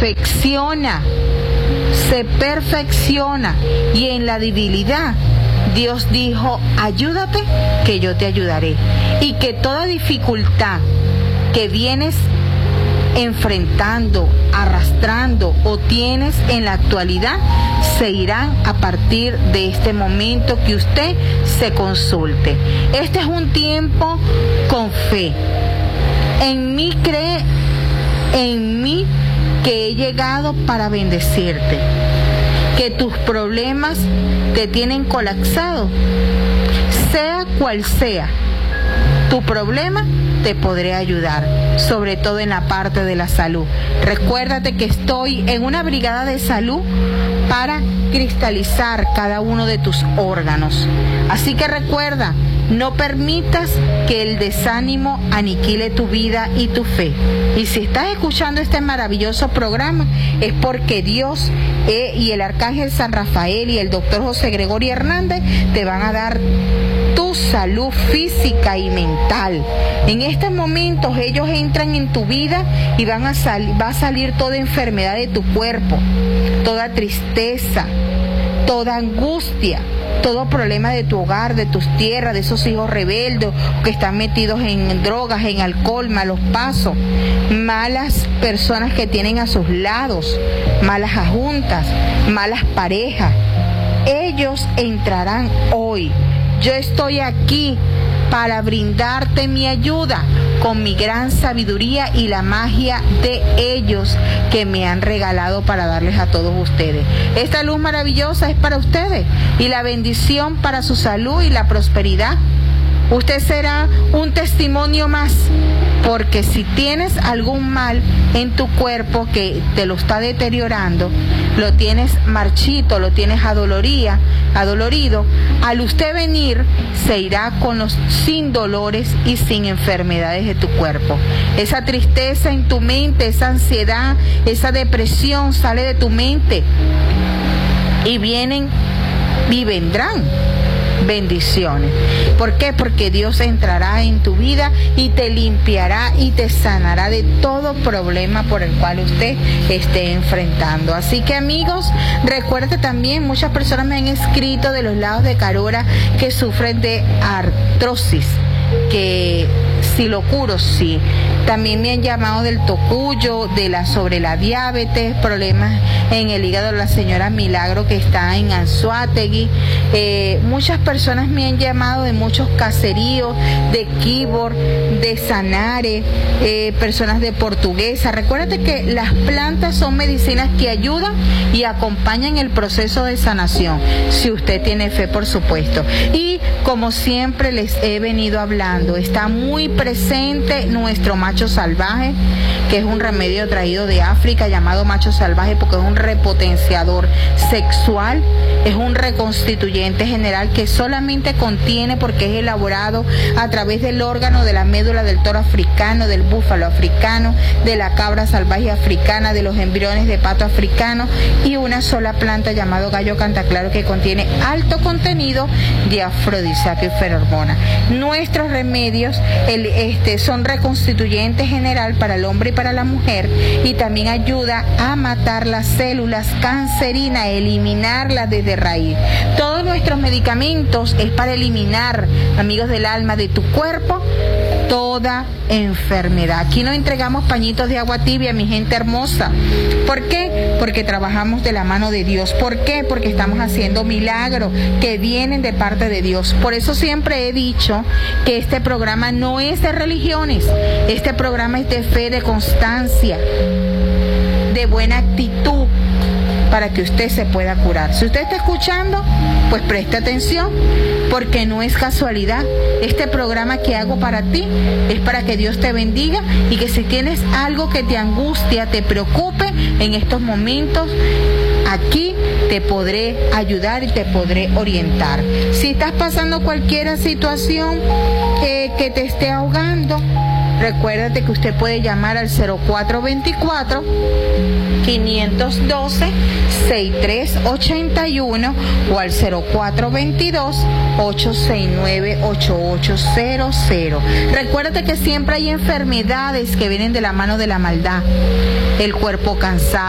perfecciona, y en la debilidad Dios dijo, ayúdate que yo te ayudaré, y que toda dificultad que vienes enfrentando, arrastrando o tienes en la actualidad, se irán a partir de este momento que usted se consulte. Este es un tiempo con fe. En mí cree, en mí que he llegado para bendecirte, que tus problemas te tienen colapsado, sea cual sea tu problema, te podré ayudar, sobre todo en la parte de la salud. Recuérdate que estoy en una brigada de salud para cristalizar cada uno de tus órganos. Así que recuerda, no permitas que el desánimo aniquile tu vida y tu fe. Y si estás escuchando este maravilloso programa, es porque Dios y el Arcángel San Rafael y el doctor José Gregorio Hernández te van a dar tu salud física y mental. En estos momentos ellos entran en tu vida y va a salir toda enfermedad de tu cuerpo, toda tristeza, toda angustia, todo problema de tu hogar, de tus tierras, de esos hijos rebeldes que están metidos en drogas, en alcohol, malos pasos, malas personas que tienen a sus lados, malas adjuntas, malas parejas. Ellos entrarán hoy. Yo estoy aquí para brindarte mi ayuda con mi gran sabiduría y la magia de ellos que me han regalado para darles a todos ustedes. Esta luz maravillosa es para ustedes y la bendición para su salud y la prosperidad. Usted será un testimonio más, porque si tienes algún mal en tu cuerpo que te lo está deteriorando, lo tienes marchito, lo tienes adolorido, al usted venir se irá sin dolores y sin enfermedades de tu cuerpo. Esa tristeza en tu mente, esa ansiedad, esa depresión sale de tu mente y vendrán bendiciones. ¿Por qué? Porque Dios entrará en tu vida y te limpiará y te sanará de todo problema por el cual usted esté enfrentando. Así que, amigos, recuerde también, muchas personas me han escrito de los lados de Carora que sufren de artrosis, que si lo curo, sí. También me han llamado del tocuyo, sobre la diabetes, problemas en el hígado de la señora Milagro que está en Anzoátegui. Muchas personas me han llamado de muchos caseríos, de Quibor, de Sanare, personas de Portuguesa. Recuérdate que las plantas son medicinas que ayudan y acompañan el proceso de sanación, si usted tiene fe, por supuesto. Y como siempre les he venido hablando, está muy presente nuestro macho salvaje, que es un remedio traído de África llamado macho salvaje porque es un repotenciador sexual, es un reconstituyente general que solamente contiene, porque es elaborado a través del órgano de la médula del toro africano, del búfalo africano, de la cabra salvaje africana, de los embriones de pato africano, y una sola planta llamado gallo cantaclaro que contiene alto contenido de afrodisíaco y feromona. Nuestros remedios son reconstituyentes general para el hombre y para la mujer, y también ayuda a matar las células cancerinas, eliminarlas desde raíz. Todos nuestros medicamentos es para eliminar, amigos del alma, de tu cuerpo toda enfermedad. Aquí no entregamos pañitos de agua tibia, mi gente hermosa. ¿Por qué? Porque trabajamos de la mano de Dios. ¿Por qué? Porque estamos haciendo milagros que vienen de parte de Dios. Por eso siempre he dicho que este programa no es de religiones. Este programa es de fe, de constancia, de buena actitud, para que usted se pueda curar. Si usted está escuchando, pues preste atención, porque no es casualidad. Este programa que hago para ti es para que Dios te bendiga, y que si tienes algo que te angustia, te preocupe, en estos momentos aquí te podré ayudar y te podré orientar. Si estás pasando cualquier situación que te esté ahogando, recuérdate que usted puede llamar al 0424-512-6381 o al 0422-869-8800. Recuérdate que siempre hay enfermedades que vienen de la mano de la maldad, el cuerpo cansado,